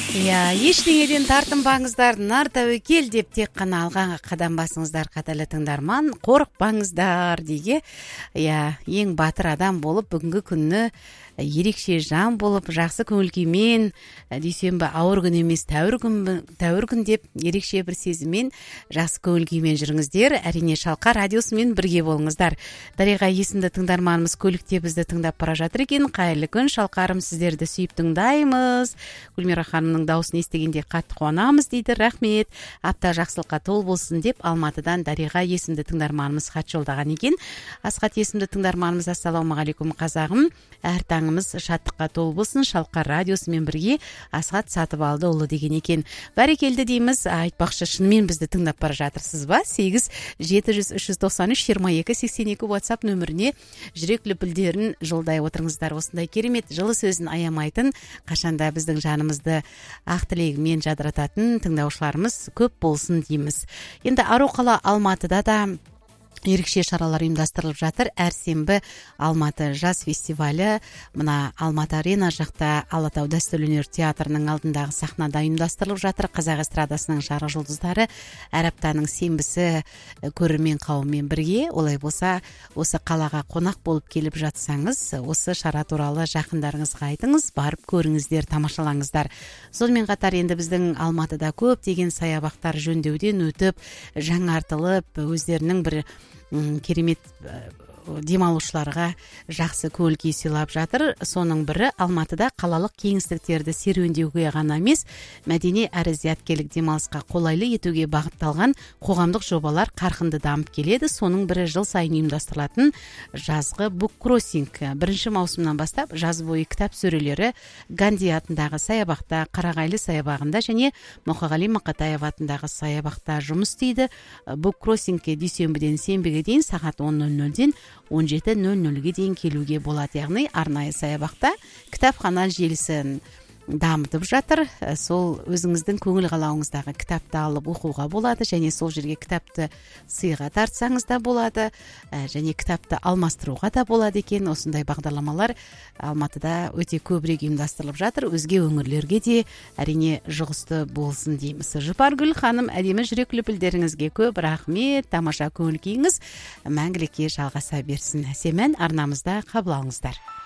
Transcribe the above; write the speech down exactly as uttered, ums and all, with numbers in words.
Иә, ештеңеден тартынбаңыздар, нар тәуекел деп тек қана алға қадам басыңыздар, қатарлы тыңдарман, қорықпаңыздар деге. Иә, ең батыр адам болып бүгінгі күнні ерекше жан болып, жақсы көңіл күймен, дүйсенбі ауыр күн емес, тәуір күн, тәуір күн деп ерекше бір сезіммен, жақсы көңіл күймен жүріңіздер. Әрине Шалқар радиосымен бірге болыңыздар. Дариға есімді тыңдарманымыз көлікте бізді тыңдап бара жатыр екен. Қайырлы күн, Шалқарым, сіздерді сүйіп тыңдаймыз. Гүлмира ханымның дауысын естігенде қатты қуанамыз дейді. Рахмет. Апта жақсылыққа тол болсын деп Алматыдан Дариға есімді тыңдарманымыз хат жолдаған екен. Асхат есімді тыңдарманымыз, ассалаумағалейкум қазағым. Әр таңымыз шаттыққа толы болсын. Шалқар радиосымен бірге Асхат Сатыбалдыұлы деген екен. Бәрекелді дейміз. Айтпақшы, шынымен бізді тыңдап бара жатырсыз ба? сегіз жеті жүз үш жүз тоқсан үш жиырма екі сексен екі WhatsApp нөміріне жүрек лүпілдерін жолдай отырыңыздар. Осындай керемет жылы сөзін аямайтын, қашанда біздің жанымызды ақ тілегімен жадырататын тыңдаушыларымыз көп болсын дейміз. Енді Ару-қала Алматыда да ерекше шаралар ұйымдастырылып жатыр. Әр сенбі Алматы жаз фестивалі мына Алматы арена жақта Алатау дәстүрлі өнер театрының алдындағы сахнада ұйымдастырылып жатыр. Қазақ эстрадасының жарық жұлдыздары әр аптаның сенбісі көрермен қауыммен бірге. Олай болса, осы қалаға қонақ болып келіп жатсаңыз, осы шара туралы жақындарыңызға айтыңыз, барып көріңіздер, тамашалаңыздар. Сонымен қатар енді біздің Алматыда көп деген саябақтар жөндеуден өтіп, жаңартылып, өздерінің бір керемет демалушыларға жақсы көңіл күй сыйлап жатыр. Соның бірі Алматыда қалалық кеңістіктерді серуендеуге ғана емес, мәдени әрі зияткерлік демалысқа қолайлы етуге бағытталған қоғамдық жобалар қарқынды дамып келеді. Соның бірі жыл сайын ұйымдастырылатын жазғы буккроссинг. Бірінші маусымнан бастап жаз бойы кітап сөрелері Ганди атындағы саябақта, Қарағайлы саябағында және Мұқағали Мақатаев атындағы саябақта жұмыс істейді. Буккроссингке дүйсенбіден сенбіге дейін сағат он нөл нөлден он жеті нөл нөлге дейін келуге болады. Яғни арнайы саябақта кітапхана желісін дамытып жатыр. Сол өзіңіздің көңіл қалауыңыздағы кітапты алып оқуға болады, және сол жерге кітапты сыйға тартсаңыз да болады, және кітапты алмастыруға да болады екен. Осындай бағдарламалар Алматыда өте көбірек ұйымдастырылып жатыр. Өзге өңірлерге де әрине жұғысты болсын дейміз. Жұпаргүл ханым, әдемі жүрек лүпілдеріңізге көп рахмет. Тамаша көңіл күйіңіз мәңгілікке жалғаса берсін. Әсем ән арнамызда қабыл алыңыздар.